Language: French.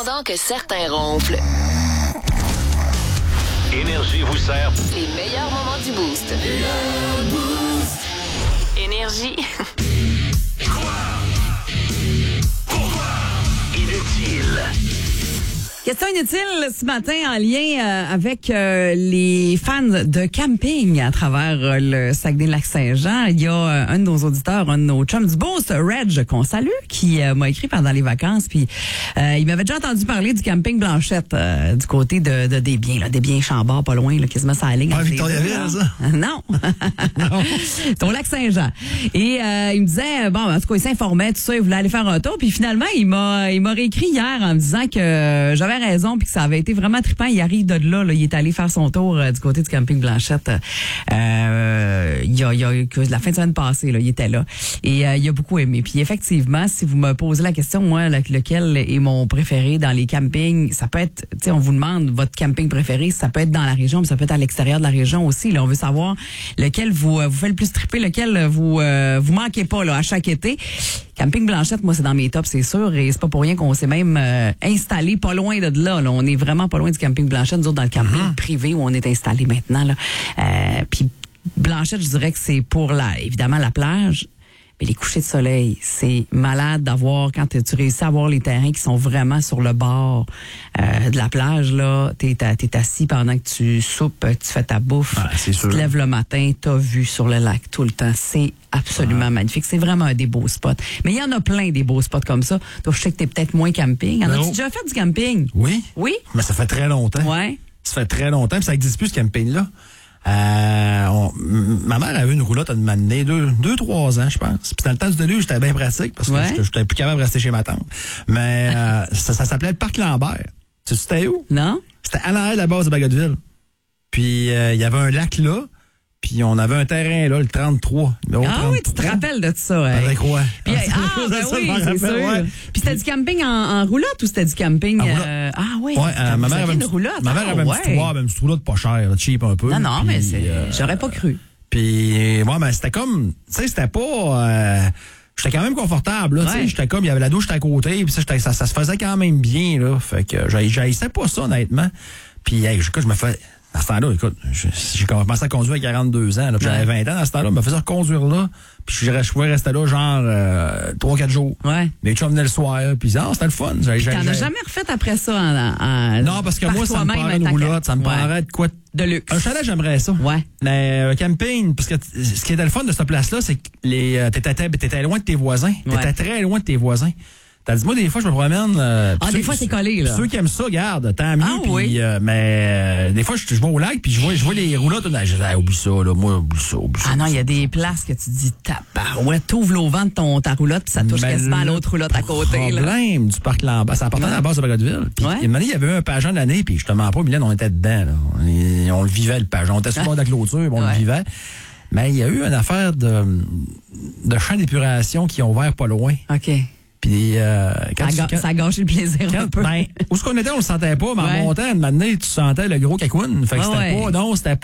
pendant que certains ronflent. Énergie vous sert Les meilleurs moments du Boost. Énergie. inutile. Question inutile ce matin en lien avec les fans de camping à travers le Saguenay-Lac-Saint-Jean. Il y a un de nos auditeurs, un de nos chums du Boost, Reg, qu'on salue, qui m'a écrit pendant les vacances. Puis il m'avait déjà entendu parler du camping Blanchette du côté de Desbiens, là, Desbiens-Chambord, pas loin, là, quasiment sur la ligne. Pas Victoriaville, ça? Non. C'est au Lac-Saint-Jean. Et il me disait, bon, en tout cas, il s'informait, tout ça, il voulait aller faire un tour. Puis finalement, il m'a réécrit hier en me disant que j'avais raison puis que ça avait été vraiment trippant. Il arrive de là, il est allé faire son tour du côté du camping Blanchette. Il y a la fin de semaine passée, là, il était là. Et il a beaucoup aimé. Puis effectivement, si vous me posez la question, moi, lequel est mon préféré dans les campings, ça peut être, tu sais, on vous demande votre camping préféré, ça peut être dans la région, mais ça peut être à l'extérieur de la région aussi. Là, on veut savoir lequel vous fait le plus tripper, lequel vous manquez pas là à chaque été. Camping Blanchette, moi, c'est dans mes tops, c'est sûr. Et c'est pas pour rien qu'on s'est même installé pas loin de là. On est vraiment pas loin du camping Blanchette, nous autres, dans le camping privé où on est installé maintenant. Là. Puis Blanchette, je dirais que c'est pour évidemment la plage. Mais les couchers de soleil, c'est malade d'avoir, quand tu réussis à voir les terrains qui sont vraiment sur le bord de la plage, là, t'es assis pendant que tu soupes, tu fais ta bouffe, tu te lèves le matin, t'as vu sur le lac tout le temps. C'est absolument magnifique. C'est vraiment un des beaux spots. Mais il y en a plein des beaux spots comme ça. Toi, je sais que t'es peut-être moins camping. En as-tu déjà fait du camping? Oui. Oui? Mais ça fait très longtemps. Ouais. Ça fait très longtemps, puis ça n'existe plus, ce camping-là. Ma mère avait une roulotte à un moment donné, 2-3 ans, je pense. Puis dans le temps du déluge, j'étais bien pratique parce que j'étais plus capable de rester chez ma tante. Mais ça s'appelait le Parc Lambert. Tu sais c'était où? Non. C'était à l'arrière de la base de Bagotville. Puis il y avait un lac là, puis on avait un terrain là, le 33. Le 33. Oui, tu te rappelles de ça. Hey. Avec quoi? Puis, oui, c'est sûr. Ouais. Puis c'était du camping en roulotte ou c'était du camping... oui. Ouais, ma mère avait une roulotte. Ma mère avait une petite roulotte pas chère, cheap un peu. Non, puis, mais j'aurais pas cru. Puis, mais c'était comme... Tu sais, c'était pas... j'étais quand même confortable, là, tu sais. J'étais comme... Il y avait la douche à côté, puis ça se faisait quand même bien, là. Fait que j'haïssais pas ça, honnêtement. Puis, je me fais... À ce temps-là, écoute, j'ai commencé à conduire à 42 ans. Là, puis j'avais 20 ans à ce temps-là. Je me faisais reconduire là. Puis je pouvais rester là genre 3-4 jours. Ouais. Mais tu venais le soir. Puis c'était le fun. T'en as jamais refait après ça non, parce que moi, ça me prendrait une roulotte. Ça me prendrait de quoi? De luxe. Un chalet, j'aimerais ça. Ouais. Mais camping, parce que ce qui était le fun de cette place-là, c'est que t'étais loin de tes voisins. T'étais très loin de tes voisins. T'as dit, moi, des fois, je me promène. Des fois, c'est collé, là. Ceux qui aiment ça, garde, tant mieux. Mais des fois, je vais au lac, puis je vois les roulottes. Je dis, oublie ça, là. Moi, oublie ça. Ah non, il y a des places que tu dis, tabarouette, t'ouvres l'auvent de ta roulotte, puis ça touche quasiment à l'autre roulotte à côté, là. Le problème du parc Lambert, c'est important à la base de Bagotville. Puis, il y avait un pageant de l'année, puis je te mens pas, Mylène, on était dedans, là. On le vivait, le pageant. On était sur le bord de la clôture, on le vivait. Mais il y a eu une affaire de champs d'épuration qui ont ouvert pas loin. OK. Puis, ça a gâché le plaisir un peu. Où est-ce qu'on était, on le sentait pas, mais en montant, une matinée, tu sentais le gros cacoune. Fait que c'était pas